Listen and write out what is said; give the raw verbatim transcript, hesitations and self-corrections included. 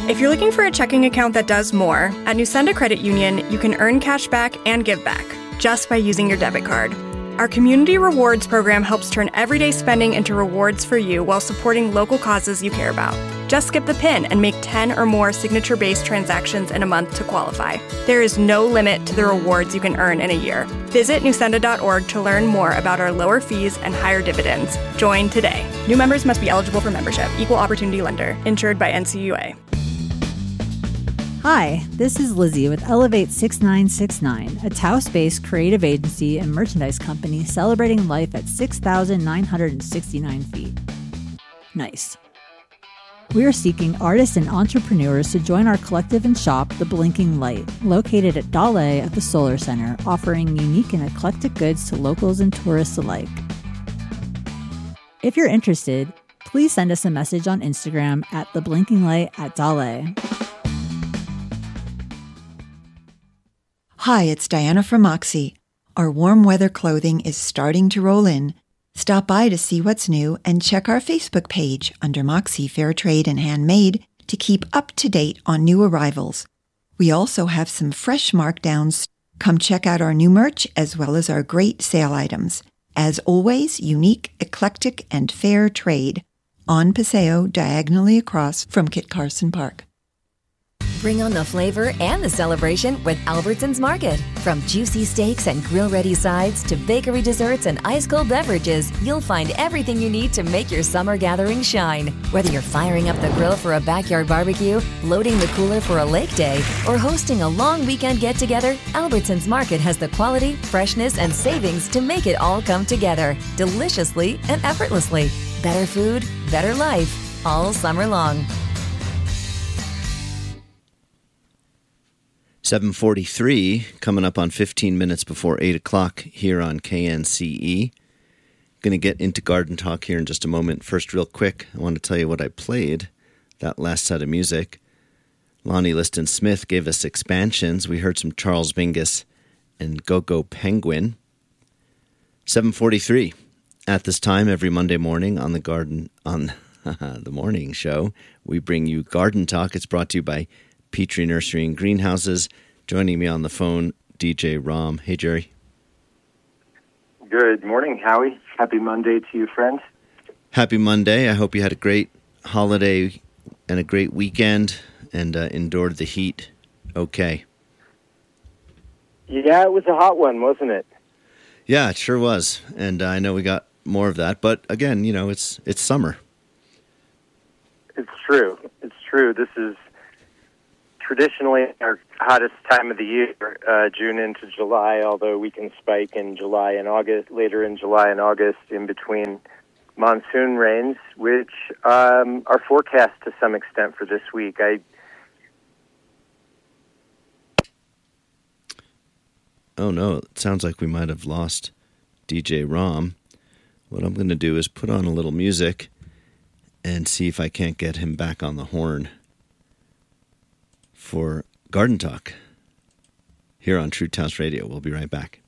If you're looking for a checking account that does more, at Nusenda Credit Union, you can earn cash back and give back just by using your debit card. Our Community Rewards program helps turn everyday spending into rewards for you while supporting local causes you care about. Just skip the PIN and make ten or more signature-based transactions in a month to qualify. There is no limit to the rewards you can earn in a year. Visit nusenda dot org to learn more about our lower fees and higher dividends. Join today. New members must be eligible for membership. Equal Opportunity Lender. Insured by N C U A. Hi, this is Lizzie with Elevate six nine six nine, a Taos-based creative agency and merchandise company celebrating life at six thousand nine hundred sixty-nine feet. Nice. We are seeking artists and entrepreneurs to join our collective and shop, The Blinking Light, located at Dale at the Solar Center, offering unique and eclectic goods to locals and tourists alike. If you're interested, please send us a message on Instagram at The Blinking Light at Dale. Hi, it's Diana from Moxie. Our warm weather clothing is starting to roll in. Stop by to see what's new and check our Facebook page under Moxie Fair Trade and Handmade to keep up to date on new arrivals. We also have some fresh markdowns. Come check out our new merch as well as our great sale items. As always, unique, eclectic, and fair trade. On Paseo, diagonally across from Kit Carson Park. Bring on the flavor and the celebration with Albertsons Market. From juicy steaks and grill-ready sides to bakery desserts and ice-cold beverages, you'll find everything you need to make your summer gathering shine. Whether you're firing up the grill for a backyard barbecue, loading the cooler for a lake day, or hosting a long weekend get-together, Albertsons Market has the quality, freshness, and savings to make it all come together deliciously and effortlessly. Better food, better life, all summer long. seven forty-three, coming up on fifteen minutes before eight o'clock here on K N C E. Going to get into Garden Talk here in just a moment. First, real quick, I want to tell you what I played, that last set of music. Lonnie Liston Smith gave us expansions. We heard some Charles Mingus and Go-Go Penguin. seven forty-three. At this time, every Monday morning on the Garden, on the morning show, we bring you Garden Talk. It's brought to you by Petrie Nursery and Greenhouses. Joining me on the phone, D J Rom. Hey, Jerry. Good morning, Howie. Happy Monday to you, friends. Happy Monday. I hope you had a great holiday and a great weekend and uh, endured the heat okay. Yeah, it was a hot one, wasn't it? Yeah, it sure was. And uh, I know we got more of that. But again, you know, it's it's summer. It's true. It's true. This is traditionally our hottest time of the year, uh, June into July, although we can spike in July and August, later in July and August, in between monsoon rains, which um, are forecast to some extent for this week. I Oh, no, it sounds like we might have lost D J Rom. What I'm going to do is put on a little music and see if I can't get him back on the horn for Garden Talk here on True Taos Radio. We'll be right back.